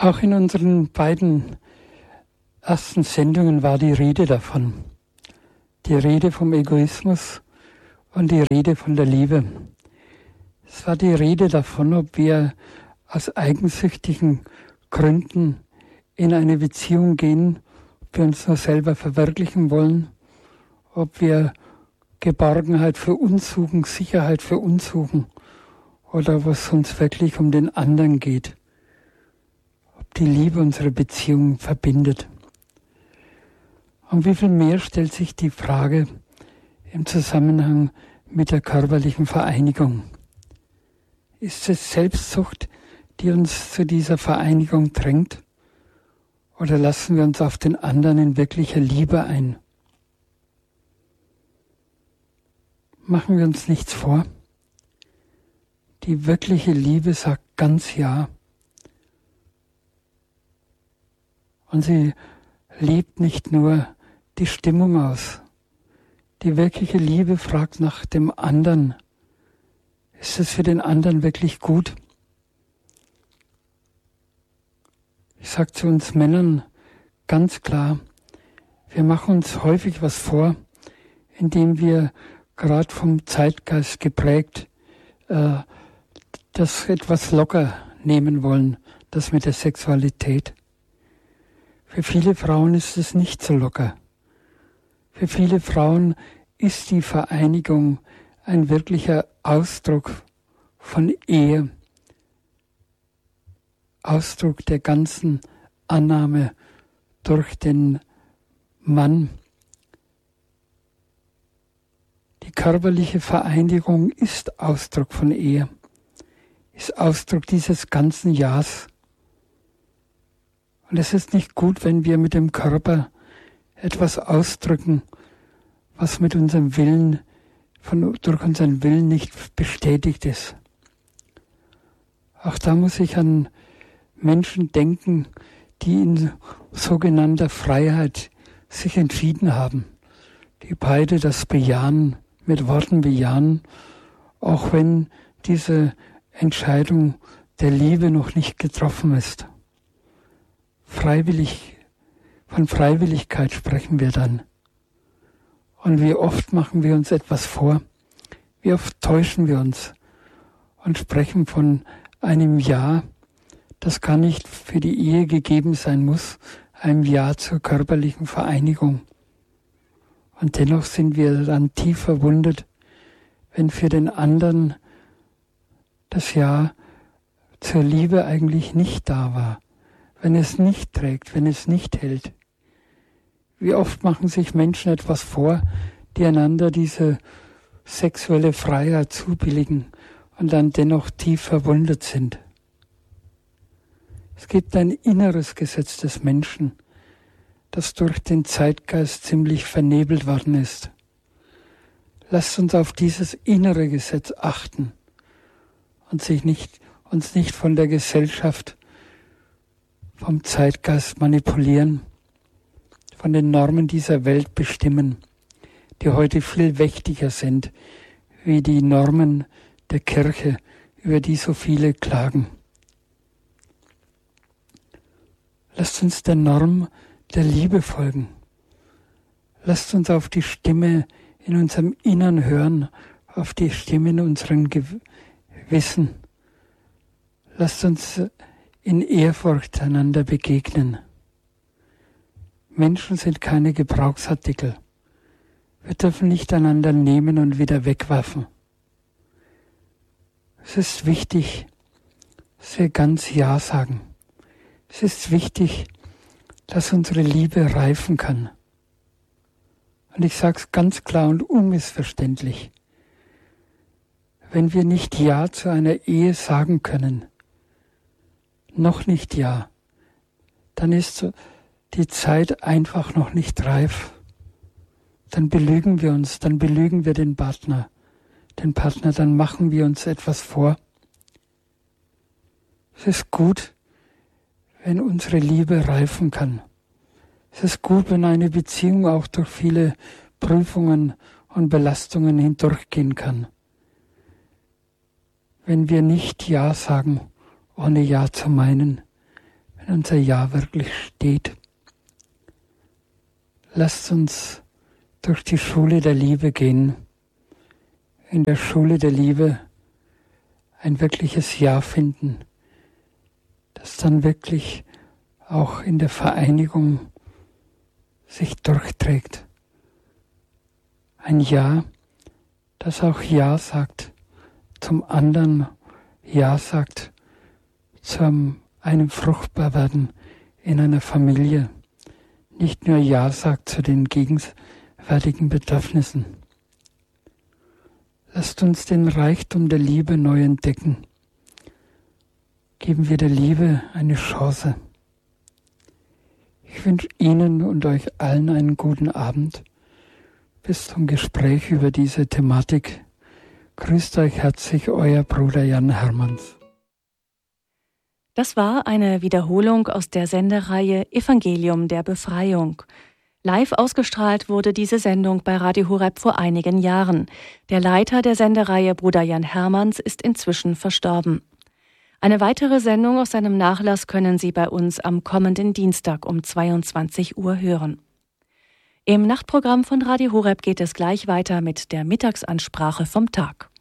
Auch in unseren beiden ersten Sendungen war die Rede davon. Die Rede vom Egoismus und die Rede von der Liebe. Es war die Rede davon, ob wir aus eigensüchtigen Gründen in eine Beziehung gehen, ob wir uns nur selber verwirklichen wollen, ob wir Geborgenheit für uns suchen, Sicherheit für uns suchen oder ob es uns wirklich um den anderen geht. Ob die Liebe unsere Beziehung verbindet. Und wie viel mehr stellt sich die Frage im Zusammenhang mit der körperlichen Vereinigung. Ist es Selbstsucht, die uns zu dieser Vereinigung drängt? Oder lassen wir uns auf den anderen in wirklicher Liebe ein? Machen wir uns nichts vor. Die wirkliche Liebe sagt ganz ja. Und sie lebt nicht nur die Stimmung aus. Die wirkliche Liebe fragt nach dem anderen. Ist es für den anderen wirklich gut? Ich sage zu uns Männern ganz klar, wir machen uns häufig was vor, indem wir gerade vom Zeitgeist geprägt das etwas locker nehmen wollen, das mit der Sexualität. Für viele Frauen ist es nicht so locker. Für viele Frauen ist die Vereinigung ein wirklicher Ausdruck von Ehe, Ausdruck der ganzen Annahme durch den Mann. Die körperliche Vereinigung ist Ausdruck von Ehe, ist Ausdruck dieses ganzen Jahres. Und es ist nicht gut, wenn wir mit dem Körper etwas ausdrücken, was mit unserem Willen, durch unseren Willen nicht bestätigt ist. Auch da muss ich an Menschen denken, die in sogenannter Freiheit sich entschieden haben, die beide das bejahen, mit Worten bejahen, auch wenn diese Entscheidung der Liebe noch nicht getroffen ist. Von Freiwilligkeit sprechen wir dann. Und wie oft machen wir uns etwas vor, wie oft täuschen wir uns und sprechen von einem Ja, das gar nicht für die Ehe gegeben sein muss, einem Ja zur körperlichen Vereinigung. Und dennoch sind wir dann tief verwundet, wenn für den anderen das Ja zur Liebe eigentlich nicht da war, wenn es nicht trägt, wenn es nicht hält. Wie oft machen sich Menschen etwas vor, die einander diese sexuelle Freiheit zubilligen und dann dennoch tief verwundet sind. Es gibt ein inneres Gesetz des Menschen, das durch den Zeitgeist ziemlich vernebelt worden ist. Lasst uns auf dieses innere Gesetz achten und uns nicht von der Gesellschaft, vom Zeitgeist manipulieren, von den Normen dieser Welt bestimmen, die heute viel wichtiger sind, wie die Normen der Kirche, über die so viele klagen. Lasst uns der Norm der Liebe folgen. Lasst uns auf die Stimme in unserem Innern hören, auf die Stimme in unserem Gewissen. Lasst uns in Ehrfurcht einander begegnen. Menschen sind keine Gebrauchsartikel. Wir dürfen nicht einander nehmen und wieder wegwerfen. Es ist wichtig, dass wir ganz Ja sagen. Es ist wichtig, dass unsere Liebe reifen kann. Und ich sage es ganz klar und unmissverständlich. Wenn wir nicht Ja zu einer Ehe sagen können, noch nicht Ja, dann ist die Zeit einfach noch nicht reif. Dann belügen wir uns, dann belügen wir den Partner, dann machen wir uns etwas vor. Es ist gut, wenn unsere Liebe reifen kann. Es ist gut, wenn eine Beziehung auch durch viele Prüfungen und Belastungen hindurchgehen kann. Wenn wir nicht Ja sagen, ohne Ja zu meinen. wenn unser Ja wirklich steht. Lasst uns durch die Schule der Liebe gehen. In der Schule der Liebe ein wirkliches Ja finden, das dann wirklich auch in der Vereinigung sich durchträgt. Ein Ja, das auch Ja sagt zum anderen, Ja sagt zu einem Fruchtbarwerden in einer Familie. Nicht nur Ja sagt zu den gegenwärtigen Bedürfnissen. Lasst uns den Reichtum der Liebe neu entdecken. Geben wir der Liebe eine Chance. Ich wünsche Ihnen und euch allen einen guten Abend. Bis zum Gespräch über diese Thematik. Grüßt euch herzlich, euer Bruder Jan Hermanns. Das war eine Wiederholung aus der Sendereihe Evangelium der Befreiung. Live ausgestrahlt wurde diese Sendung bei Radio Horeb vor einigen Jahren. Der Leiter der Sendereihe, Bruder Jan Hermanns, ist inzwischen verstorben. Eine weitere Sendung aus seinem Nachlass können Sie bei uns am kommenden Dienstag um 22 Uhr hören. Im Nachtprogramm von Radio Horeb geht es gleich weiter mit der Mittagsansprache vom Tag.